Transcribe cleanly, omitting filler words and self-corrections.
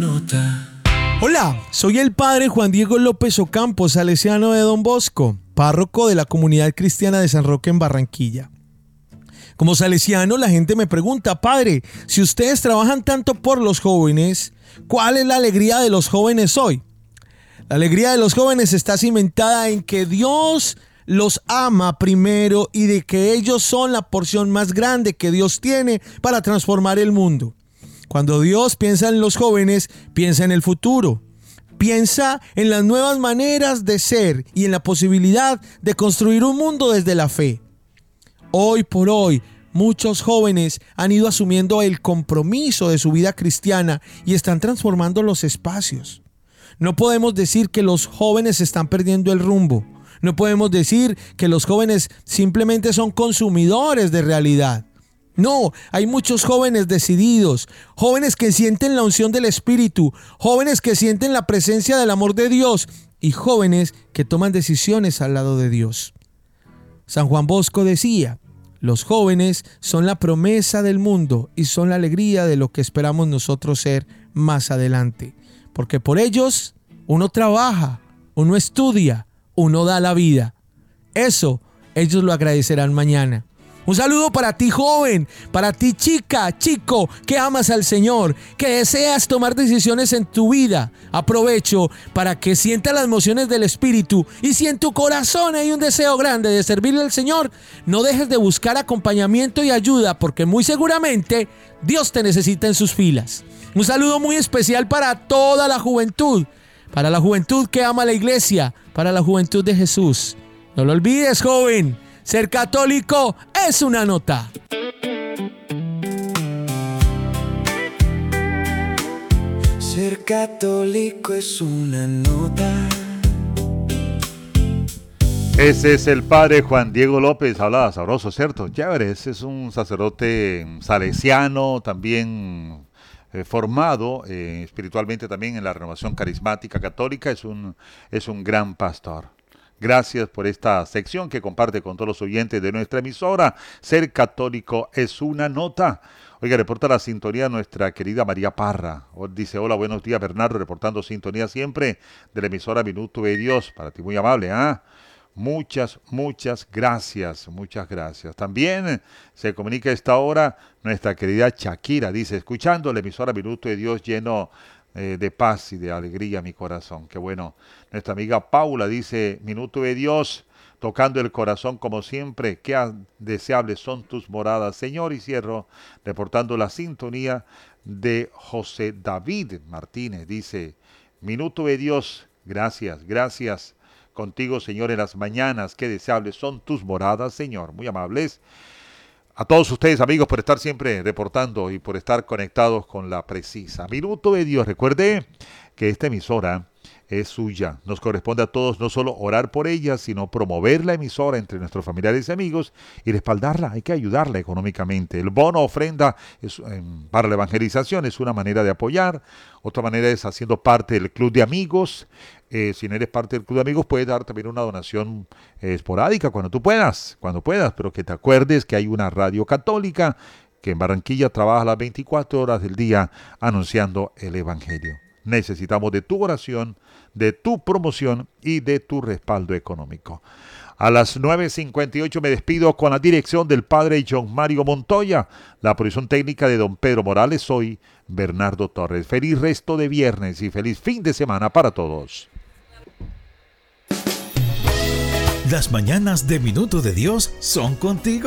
nota. Hola, soy el padre Juan Diego López Ocampo, salesiano de Don Bosco, párroco de la Comunidad Cristiana de San Roque en Barranquilla. Como salesiano, la gente me pregunta: padre, si ustedes trabajan tanto por los jóvenes, ¿cuál es la alegría de los jóvenes hoy? La alegría de los jóvenes está cimentada en que Dios los ama primero y de que ellos son la porción más grande que Dios tiene para transformar el mundo. Cuando Dios piensa en los jóvenes, piensa en el futuro. Piensa en las nuevas maneras de ser y en la posibilidad de construir un mundo desde la fe. Hoy por hoy, muchos jóvenes han ido asumiendo el compromiso de su vida cristiana y están transformando los espacios. No podemos decir que los jóvenes están perdiendo el rumbo. No podemos decir que los jóvenes simplemente son consumidores de realidad. No, hay muchos jóvenes decididos, jóvenes que sienten la unción del Espíritu, jóvenes que sienten la presencia del amor de Dios y jóvenes que toman decisiones al lado de Dios. San Juan Bosco decía: los jóvenes son la promesa del mundo y son la alegría de lo que esperamos nosotros ser más adelante, porque por ellos uno trabaja, uno estudia, uno da la vida. Eso ellos lo agradecerán mañana. Un saludo para ti, joven, para ti, chica, chico, que amas al Señor, que deseas tomar decisiones en tu vida. Aprovecho para que sientas las emociones del Espíritu y si en tu corazón hay un deseo grande de servirle al Señor, no dejes de buscar acompañamiento y ayuda, porque muy seguramente Dios te necesita en sus filas. Un saludo muy especial para toda la juventud que ama la iglesia, para la juventud de Jesús. No lo olvides, joven. Ser católico es una nota. Ser católico es una nota. Ese es el padre Juan Diego López, hablaba sabroso, ¿cierto? Chévere, ese es un sacerdote salesiano, también formado espiritualmente también en la renovación carismática católica, es un gran pastor. Gracias por esta sección que comparte con todos los oyentes de nuestra emisora. Ser católico es una nota. Oiga, reporta la sintonía nuestra querida María Parra. Dice: hola, buenos días, Bernardo, reportando sintonía siempre de la emisora Minuto de Dios. Para ti, muy amable, ¿ah? Muchas gracias, muchas gracias. También se comunica a esta hora nuestra querida Shakira. Dice: escuchando la emisora Minuto de Dios, lleno de paz y de alegría mi corazón. Qué bueno. Nuestra amiga Paula dice: Minuto de Dios, tocando el corazón como siempre. Qué deseables son tus moradas, Señor. Y cierro reportando la sintonía de José David Martínez. Dice: Minuto de Dios, gracias. Contigo, Señor, en las mañanas. Qué deseables son tus moradas, Señor. Muy amables. A todos ustedes, amigos, por estar siempre reportando y por estar conectados con la precisa. Minuto de Dios. Recuerde que esta emisora es suya. Nos corresponde a todos no solo orar por ella, sino promover la emisora entre nuestros familiares y amigos y respaldarla. Hay que ayudarla económicamente. El bono ofrenda para la evangelización es una manera de apoyar. Otra manera es haciendo parte del club de amigos. Si no eres parte del club de amigos, puedes dar también una donación esporádica cuando puedas, pero que te acuerdes que hay una radio católica que en Barranquilla trabaja las 24 horas del día anunciando el evangelio. Necesitamos de tu oración, de tu promoción y de tu respaldo económico. A las 9:58 me despido con la dirección del padre John Mario Montoya, la producción técnica de don Pedro Morales. Soy Bernardo Torres. Feliz resto de viernes y feliz fin de semana para todos. Las mañanas de Minuto de Dios son contigo.